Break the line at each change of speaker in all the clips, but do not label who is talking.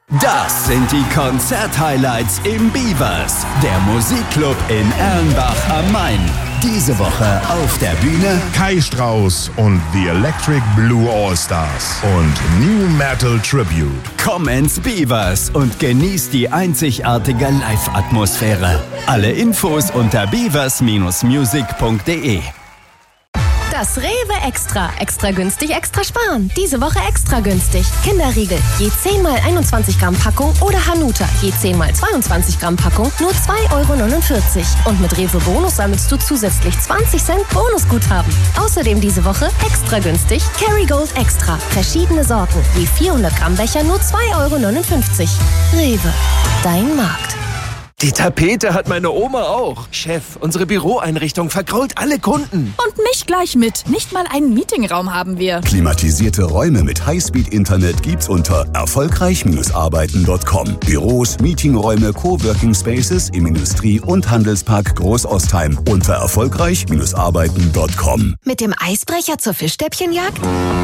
Das sind die Konzert-Highlights im Beavers, der Musikclub in Erlenbach am Main. Diese Woche auf der Bühne
Kai Strauss und The Electric Blue All-Stars und New Metal Tribute.
Komm ins Beavers und genieß die einzigartige Live-Atmosphäre. Alle Infos unter beavers-music.de.
Das Rewe Extra. Extra günstig, extra sparen. Diese Woche extra günstig. Kinderriegel, je 10x21 Gramm Packung oder Hanuta, je 10x22 Gramm Packung, nur 2,49 €. Und mit Rewe Bonus sammelst du zusätzlich 20 Cent Bonusguthaben. Außerdem diese Woche extra günstig Kerrygold Extra. Verschiedene Sorten, je 400 Gramm Becher, nur 2,59 €. Rewe, dein Markt.
Die Tapete hat meine Oma auch. Chef, unsere Büroeinrichtung vergrault alle Kunden.
Und mich gleich mit. Nicht mal einen Meetingraum haben wir.
Klimatisierte Räume mit Highspeed-Internet gibt's unter erfolgreich-arbeiten.com. Büros, Meetingräume, Coworking Spaces im Industrie- und Handelspark Großostheim unter erfolgreich-arbeiten.com.
Mit dem Eisbrecher zur Fischstäbchenjagd?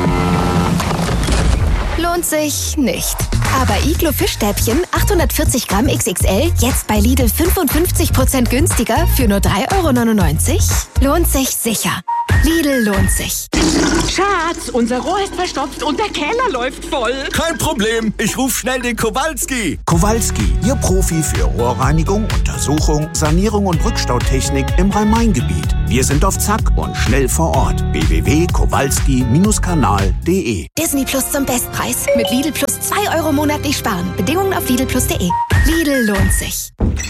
Lohnt sich nicht. Aber Iglo Fischstäbchen 840 Gramm XXL jetzt bei Lidl 55% günstiger für nur 3,99 €? Lohnt sich sicher. Lidl lohnt sich.
Schatz, unser Rohr ist verstopft und der Keller läuft voll.
Kein Problem, ich rufe schnell den Kowalski.
Kowalski, Ihr Profi für Rohrreinigung, Untersuchung, Sanierung und Rückstautechnik im Rhein-Main-Gebiet. Wir sind auf Zack und schnell vor Ort. www.kowalski-kanal.de.
Disney Plus zum Bestpreis. Mit Lidl Plus 2 € monatlich sparen. Bedingungen auf lidlplus.de. Lidl lohnt sich.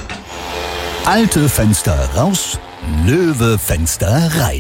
Alte Fenster raus, Löwe-Fenster rein.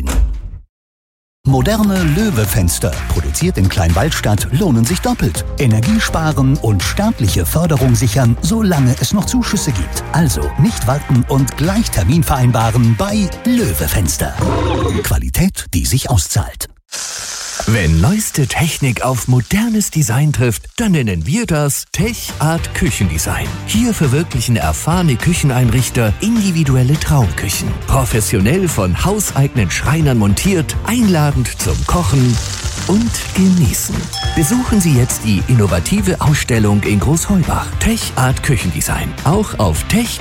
Moderne Löwe-Fenster, produziert in Kleinwaldstadt, lohnen sich doppelt. Energie sparen und staatliche Förderung sichern, solange es noch Zuschüsse gibt. Also nicht warten und gleich Termin vereinbaren bei Löwe-Fenster. Qualität, die sich auszahlt.
Wenn neueste Technik auf modernes Design trifft, dann nennen wir das Tech Art Küchendesign. Hier verwirklichen erfahrene Kücheneinrichter individuelle Traumküchen. Professionell von hauseigenen Schreinern montiert, einladend zum Kochen und Genießen. Besuchen Sie jetzt die innovative Ausstellung in Großheubach. Tech Art Küchendesign. Auch auf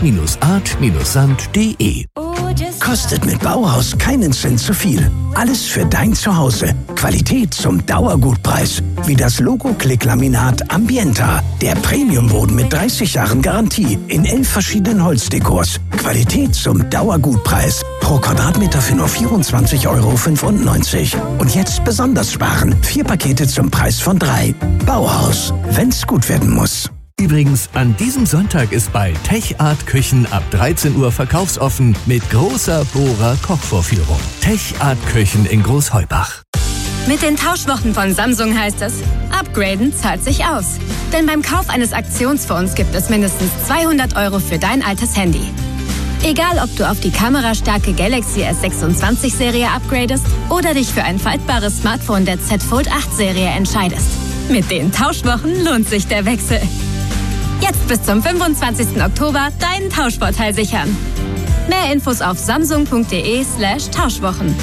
tech-art-sand.de.
Kostet mit Bauhaus keinen Cent zu viel. Alles für dein Zuhause. Qualität zum Dauergutpreis. Wie das Logo-Klick-Laminat Ambienta. Der Premiumboden mit 30 Jahren Garantie. In 11 verschiedenen Holzdekors. Qualität zum Dauergutpreis. Pro Quadratmeter für nur 24,95 €. Und jetzt besonders sparen. 4 Pakete zum Preis von 3. Bauhaus. Wenn's gut werden muss.
Übrigens, an diesem Sonntag ist bei Tech Art Küchen ab 13 Uhr verkaufsoffen mit großer Bohrer-Kochvorführung. Tech Art Küchen in Großheubach.
Mit den Tauschwochen von Samsung heißt es, upgraden zahlt sich aus. Denn beim Kauf eines Aktionsphones gibt es mindestens 200 € für dein altes Handy. Egal, ob du auf die kamerastarke Galaxy S26-Serie upgradest oder dich für ein faltbares Smartphone der Z Fold 8-Serie entscheidest. Mit den Tauschwochen lohnt sich der Wechsel. Jetzt bis zum 25. Oktober deinen Tauschvorteil sichern. Mehr Infos auf samsung.de/Tauschwochen.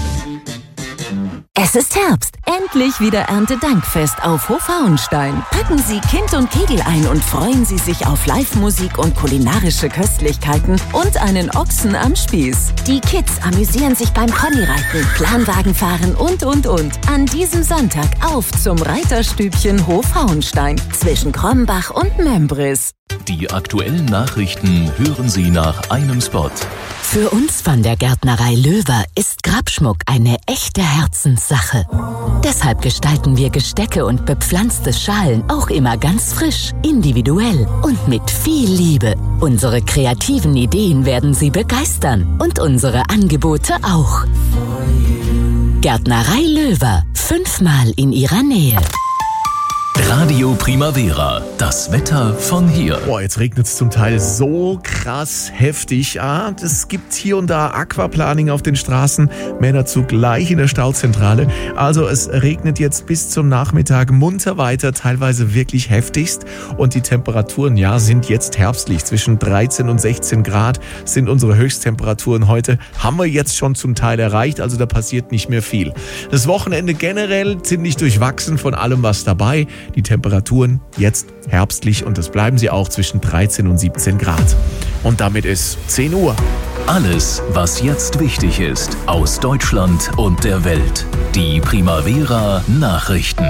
Es ist Herbst. Endlich wieder Erntedankfest auf Hofhauenstein. Packen Sie Kind und Kegel ein und freuen Sie sich auf Live-Musik und kulinarische Köstlichkeiten und einen Ochsen am Spieß. Die Kids amüsieren sich beim Ponyreiten, Planwagenfahren und. An diesem Sonntag auf zum Reiterstübchen Hofhauenstein zwischen Krombach und Membris.
Die aktuellen Nachrichten hören Sie nach einem Spot.
Für uns von der Gärtnerei Löwer ist Grabschmuck eine echte Herzenssache. Deshalb gestalten wir Gestecke und bepflanzte Schalen auch immer ganz frisch, individuell und mit viel Liebe. Unsere kreativen Ideen werden Sie begeistern und unsere Angebote auch. Gärtnerei Löwer, 5-mal in Ihrer Nähe.
Radio Primavera, das Wetter von hier.
Boah, jetzt regnet es zum Teil so krass heftig. Es gibt hier und da Aquaplaning auf den Straßen. Mehr dazu gleich in der Stauzentrale. Also es regnet jetzt bis zum Nachmittag munter weiter, teilweise wirklich heftigst. Und die Temperaturen, sind jetzt herbstlich. Zwischen 13 und 16 Grad sind unsere Höchsttemperaturen heute. Haben wir jetzt schon zum Teil erreicht, also da passiert nicht mehr viel. Das Wochenende generell ziemlich durchwachsen von allem, was dabei. Die Temperaturen jetzt herbstlich und das bleiben sie auch zwischen 13 und 17 Grad. Und damit ist 10 Uhr.
Alles, was jetzt wichtig ist, aus Deutschland und der Welt. Die Primavera Nachrichten.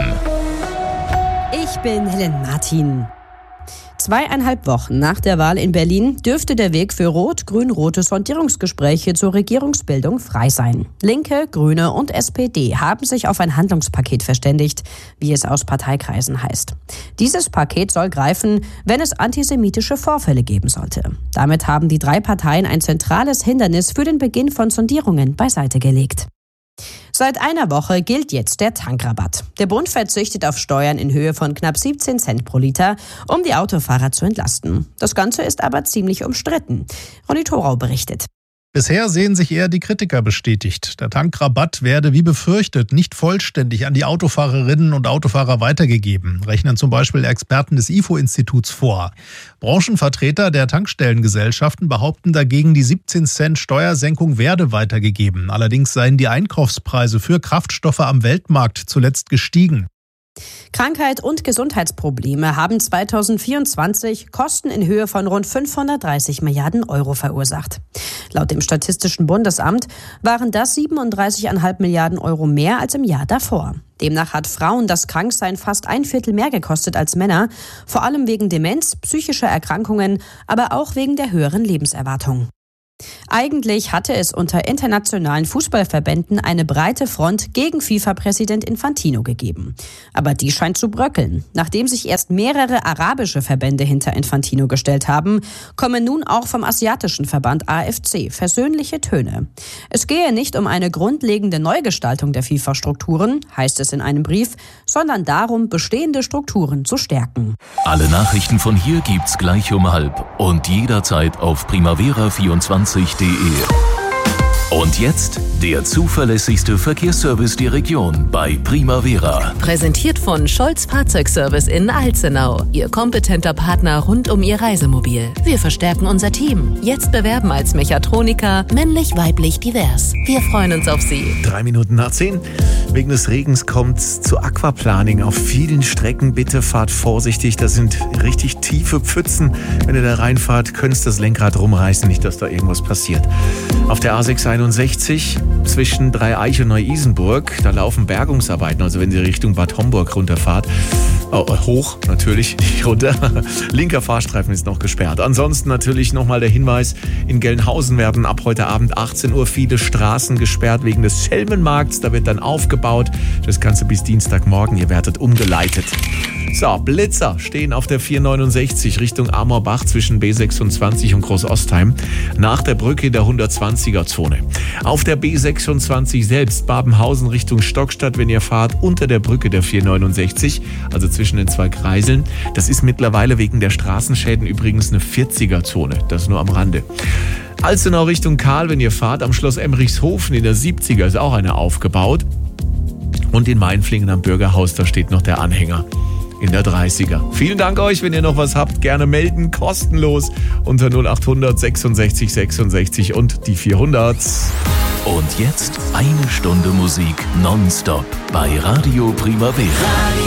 Ich bin Helen Martin. 2,5 Wochen nach der Wahl in Berlin dürfte der Weg für rot-grün-rote Sondierungsgespräche zur Regierungsbildung frei sein. Linke, Grüne und SPD haben sich auf ein Handlungspaket verständigt, wie es aus Parteikreisen heißt. Dieses Paket soll greifen, wenn es antisemitische Vorfälle geben sollte. Damit haben die 3 Parteien ein zentrales Hindernis für den Beginn von Sondierungen beiseite gelegt. Seit einer Woche gilt jetzt der Tankrabatt. Der Bund verzichtet auf Steuern in Höhe von knapp 17 Cent pro Liter, um die Autofahrer zu entlasten. Das Ganze ist aber ziemlich umstritten. Ronny Thorau berichtet.
Bisher sehen sich eher die Kritiker bestätigt. Der Tankrabatt werde wie befürchtet nicht vollständig an die Autofahrerinnen und Autofahrer weitergegeben, rechnen zum Beispiel Experten des IFO-Instituts vor. Branchenvertreter der Tankstellengesellschaften behaupten dagegen, die 17 Cent Steuersenkung werde weitergegeben. Allerdings seien die Einkaufspreise für Kraftstoffe am Weltmarkt zuletzt gestiegen.
Krankheit und Gesundheitsprobleme haben 2024 Kosten in Höhe von rund 530 Milliarden Euro verursacht. Laut dem Statistischen Bundesamt waren das 37,5 Milliarden Euro mehr als im Jahr davor. Demnach hat Frauen das Kranksein fast 1/4 mehr gekostet als Männer, vor allem wegen Demenz, psychischer Erkrankungen, aber auch wegen der höheren Lebenserwartung. Eigentlich hatte es unter internationalen Fußballverbänden eine breite Front gegen FIFA-Präsident Infantino gegeben. Aber die scheint zu bröckeln. Nachdem sich erst mehrere arabische Verbände hinter Infantino gestellt haben, kommen nun auch vom asiatischen Verband AFC versöhnliche Töne. Es gehe nicht um eine grundlegende Neugestaltung der FIFA-Strukturen, heißt es in einem Brief, sondern darum, bestehende Strukturen zu stärken.
Alle Nachrichten von hier gibt's gleich um 12 und jederzeit auf primavera24.de. Und jetzt der zuverlässigste Verkehrsservice der Region bei Primavera.
Präsentiert von Scholz Fahrzeugservice in Alzenau. Ihr kompetenter Partner rund um Ihr Reisemobil. Wir verstärken unser Team. Jetzt bewerben als Mechatroniker, männlich, weiblich, divers. Wir freuen uns auf Sie.
3 Minuten nach 10. Wegen des Regens kommt es zu Aquaplaning auf vielen Strecken. Bitte fahrt vorsichtig. Das sind richtig tiefe Pfützen. Wenn ihr da reinfahrt, könnt ihr das Lenkrad rumreißen. Nicht, dass da irgendwas passiert. Auf der A661 zwischen Dreieich und Neu-Isenburg, da laufen Bergungsarbeiten, also wenn Sie Richtung Bad Homburg runterfahrt, hoch natürlich, nicht runter. Linker Fahrstreifen ist noch gesperrt. Ansonsten natürlich nochmal der Hinweis, in Gelnhausen werden ab heute Abend 18 Uhr viele Straßen gesperrt wegen des Schelmenmarkts, da wird dann aufgebaut. Das Ganze bis Dienstagmorgen, ihr werdet umgeleitet. So, Blitzer stehen auf der 469 Richtung Amorbach zwischen B26 und Großostheim nach der Brücke der 120er-Zone. Auf der B26 selbst Babenhausen Richtung Stockstadt, wenn ihr fahrt, unter der Brücke der 469, also zwischen den 2 Kreiseln. Das ist mittlerweile wegen der Straßenschäden übrigens eine 40er-Zone, das nur am Rande. Alzenau Richtung Kahl, wenn ihr fahrt, am Schloss Emrichshofen in der 70er ist auch eine aufgebaut. Und in Mainflingen am Bürgerhaus, da steht noch der Anhänger in der 30er. Vielen Dank euch, wenn ihr noch was habt, gerne melden, kostenlos unter 0800 66 66 und die 400.
Und jetzt 1 Stunde Musik nonstop bei Radio Primavera.